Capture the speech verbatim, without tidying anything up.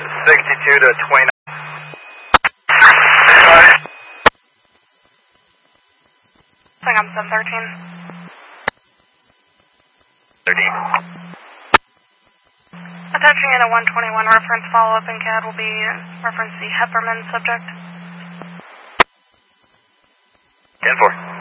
sixty-two to twenty-nine. I think I'm seven thirteen. thirteen. Attaching in a one twenty-one reference follow-up in C A D will be reference the Hepperman subject. ten four.